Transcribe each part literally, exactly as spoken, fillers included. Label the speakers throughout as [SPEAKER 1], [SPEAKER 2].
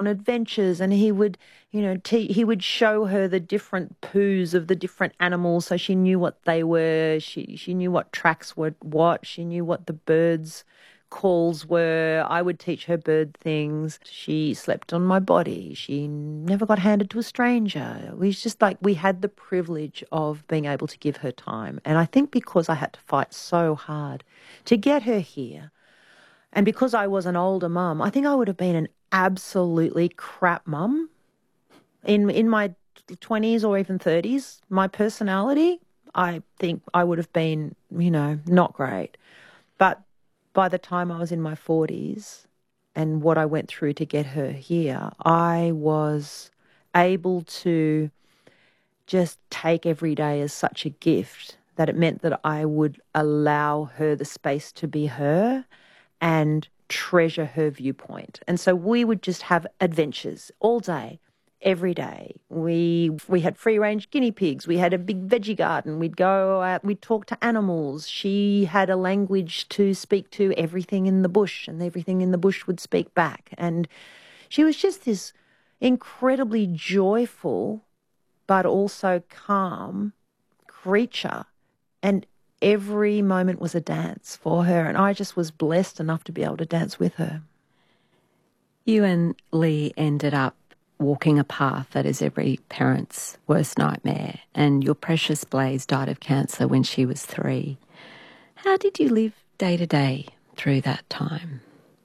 [SPEAKER 1] on adventures, and he would, you know, te- he would show her the different poos of the different animals, so she knew what they were. She she knew what tracks were what. She knew what the birds' calls were. I would teach her bird things. She slept on my body. She never got handed to a stranger. It was just like we had the privilege of being able to give her time. And I think because I had to fight so hard to get her here, and because I was an older mum, I think I would have been an absolutely crap mum in in my twenties or even thirties. My personality, I think I would have been, you know, not great. But by the time I was in my forties and what I went through to get her here, I was able to just take every day as such a gift that it meant that I would allow her the space to be her and treasure her viewpoint. And so we would just have adventures all day, every day. We we had free-range guinea pigs. We had a big veggie garden. We'd go out, we'd talk to animals. She had a language to speak to everything in the bush, and everything in the bush would speak back. And she was just this incredibly joyful but also calm creature. And every moment was a dance for her, and I just was blessed enough to be able to dance with her.
[SPEAKER 2] You and Lee ended up walking a path that is every parent's worst nightmare, and your precious Blaze died of cancer when she was three. How did you live day to day through that time?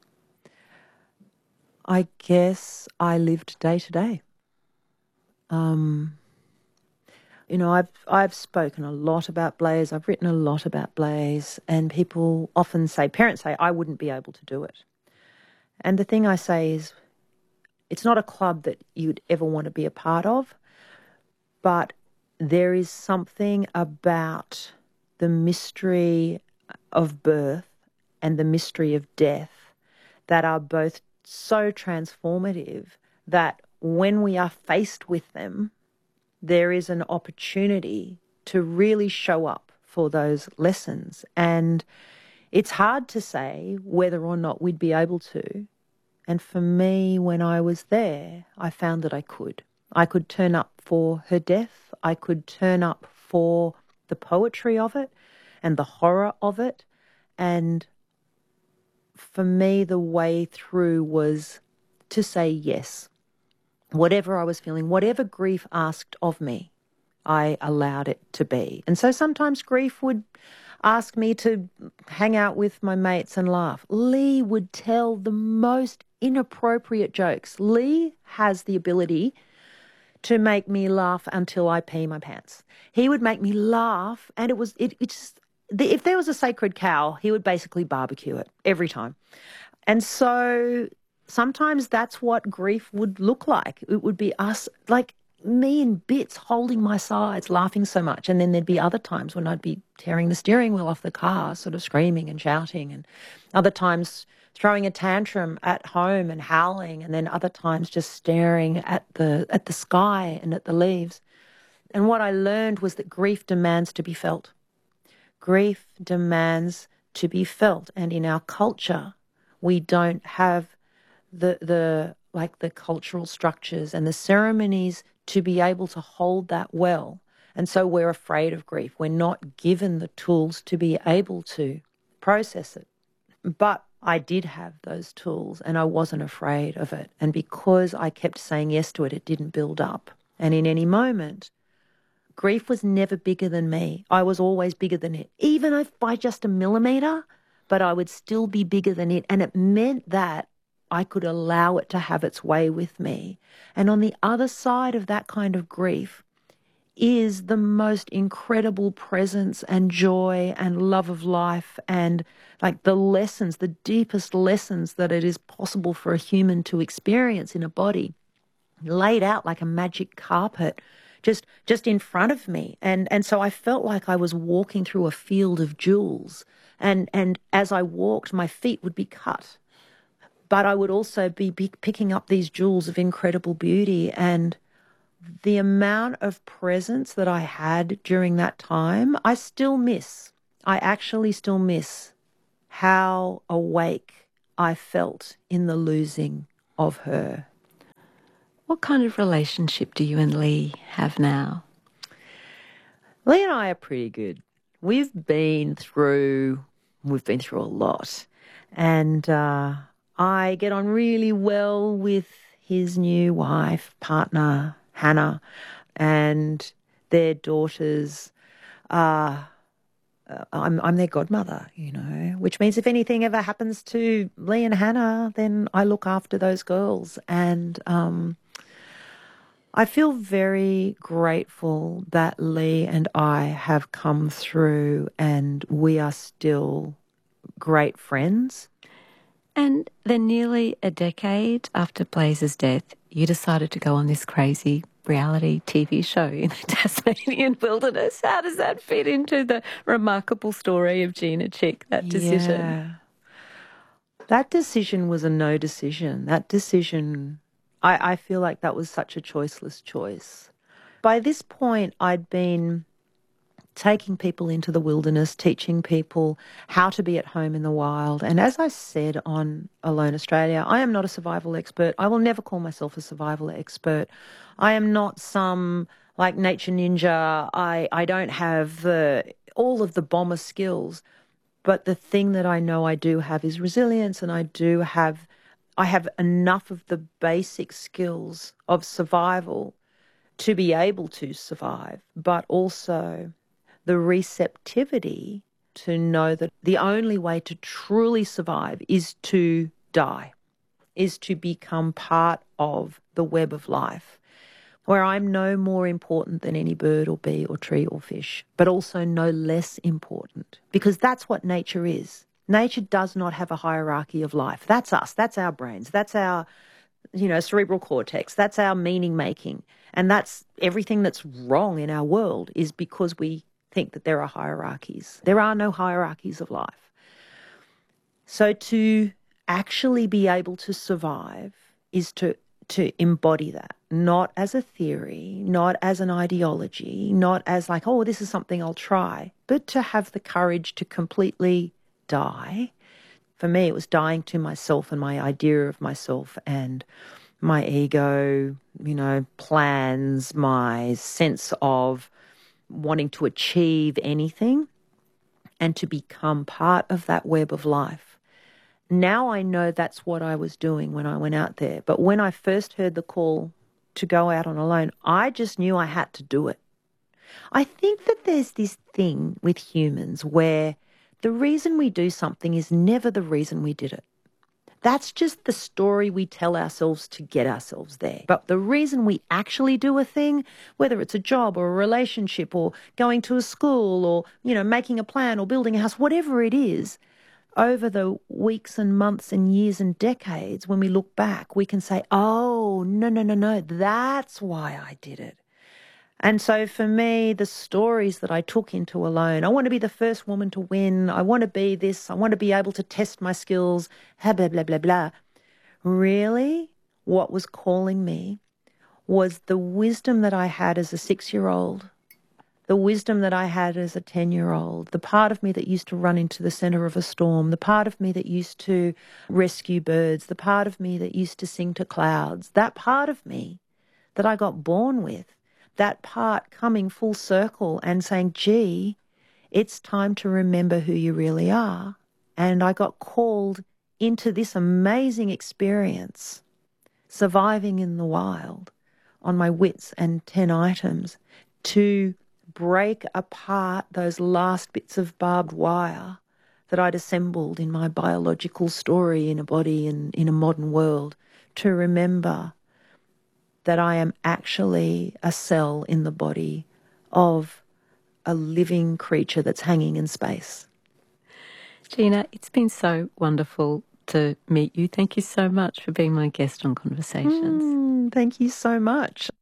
[SPEAKER 1] I guess I lived day to day. Um, you know, I've I've spoken a lot about Blaze. I've written a lot about Blaze, and people often say, parents say, I wouldn't be able to do it. And the thing I say is, it's not a club that you'd ever want to be a part of, but there is something about the mystery of birth and the mystery of death that are both so transformative that when we are faced with them, there is an opportunity to really show up for those lessons. And it's hard to say whether or not we'd be able to. And for me, when I was there, I found that I could. I could turn up for her death. I could turn up for the poetry of it and the horror of it. And for me, the way through was to say yes. Whatever I was feeling, whatever grief asked of me, I allowed it to be. And so sometimes grief would ask me to hang out with my mates and laugh. Lee would tell the most inappropriate jokes. Lee has the ability to make me laugh until I pee my pants. He would make me laugh, and it was it, it just, if there was a sacred cow, he would basically barbecue it every time. And so sometimes that's what grief would look like. It would be us, like me in bits, holding my sides, laughing so much. And then there'd be other times when I'd be tearing the steering wheel off the car, sort of screaming and shouting, and other times throwing a tantrum at home and howling, and then other times just staring at the at the sky and at the leaves. And what I learned was that grief demands to be felt. Grief demands to be felt. And in our culture, we don't have the the like the cultural structures and the ceremonies to be able to hold that well. And so we're afraid of grief. We're not given the tools to be able to process it. But I did have those tools, and I wasn't afraid of it. And because I kept saying yes to it, it didn't build up. And in any moment, grief was never bigger than me. I was always bigger than it, even if by just a millimetre, but I would still be bigger than it. And it meant that I could allow it to have its way with me. And on the other side of that kind of grief is the most incredible presence and joy and love of life, and like the lessons, the deepest lessons that it is possible for a human to experience in a body, laid out like a magic carpet just just in front of me. And and so I felt like I was walking through a field of jewels. And and as I walked, my feet would be cut, but I would also be, be picking up these jewels of incredible beauty. And the amount of presence that I had during that time, I still miss. I actually still miss how awake I felt in the losing of her.
[SPEAKER 2] What kind of relationship do you and Lee have now?
[SPEAKER 1] Lee and I are pretty good. We've been through, we've been through a lot. And uh, I get on really well with his new wife, partner, Hannah, and their daughters. Uh, uh, I'm, I'm their godmother, you know, which means if anything ever happens to Lee and Hannah, then I look after those girls. And um, I feel very grateful that Lee and I have come through and we are still great friends.
[SPEAKER 2] And then nearly a decade after Blaze's death, you decided to go on this crazy reality T V show in the Tasmanian wilderness. How does that fit into the remarkable story of Gina Chick, that decision?
[SPEAKER 1] Yeah. That decision was a no decision. That decision, I, I feel like that was such a choiceless choice. By this point, I'd been taking people into the wilderness, teaching people how to be at home in the wild. And as I said on Alone Australia, I am not a survival expert. I will never call myself a survival expert. I am not some like nature ninja. I, I don't have uh, all of the bomber skills. But the thing that I know I do have is resilience, and I do have, I have enough of the basic skills of survival to be able to survive, but also the receptivity to know that the only way to truly survive is to die, is to become part of the web of life, where I'm no more important than any bird or bee or tree or fish, but also no less important, because that's what nature is. Nature does not have a hierarchy of life. That's us. That's our brains. That's our, you know, cerebral cortex. That's our meaning making. And that's everything that's wrong in our world is because we think that there are hierarchies. There are no hierarchies of life. So to actually be able to survive is to to embody that, not as a theory, not as an ideology, not as like, oh, this is something I'll try, but to have the courage to completely die. For me, it was dying to myself and my idea of myself and my ego, you know, plans, my sense of wanting to achieve anything and to become part of that web of life. Now I know that's what I was doing when I went out there. But when I first heard the call to go out on Alone, I just knew I had to do it. I think that there's this thing with humans where the reason we do something is never the reason we did it. That's just the story we tell ourselves to get ourselves there. But the reason we actually do a thing, whether it's a job or a relationship or going to a school or, you know, making a plan or building a house, whatever it is, over the weeks and months and years and decades, when we look back, we can say, oh, no, no, no, no, that's why I did it. And so for me, the stories that I took into Alone, I want to be the first woman to win. I want to be this. I want to be able to test my skills, blah, blah, blah, blah, blah. Really, what was calling me was the wisdom that I had as a six-year-old, the wisdom that I had as a ten-year-old, the part of me that used to run into the centre of a storm, the part of me that used to rescue birds, the part of me that used to sing to clouds, that part of me that I got born with, that part coming full circle and saying, gee, it's time to remember who you really are. And I got called into this amazing experience, surviving in the wild on my wits and ten items, to break apart those last bits of barbed wire that I'd assembled in my biological story in a body and in a modern world, to remember that I am actually a cell in the body of a living creature that's hanging in space.
[SPEAKER 2] Gina, it's been so wonderful to meet you. Thank you so much for being my guest on Conversations.
[SPEAKER 1] Mm, thank you so much.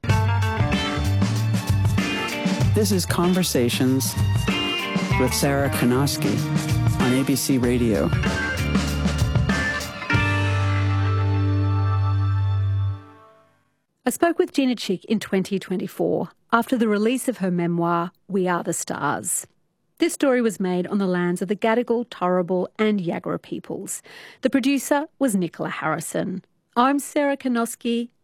[SPEAKER 3] This is Conversations with Sarah Kanoski on A B C Radio.
[SPEAKER 4] I spoke with Gina Chick in twenty twenty-four after the release of her memoir, We Are the Stars. This story was made on the lands of the Gadigal, Turrbal and Yagara peoples. The producer was Nicola Harrison. I'm Sarah Kanoski.